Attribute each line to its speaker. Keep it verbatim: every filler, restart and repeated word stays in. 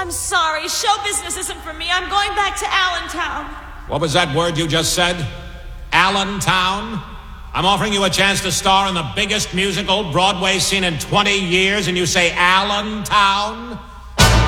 Speaker 1: I'm sorry. Show business isn't for me. I'm going back to Allentown.
Speaker 2: What was that word you just said? Allentown? I'm offering you a chance to star in the biggest musical Broadway seen in twenty years, and you say Allentown?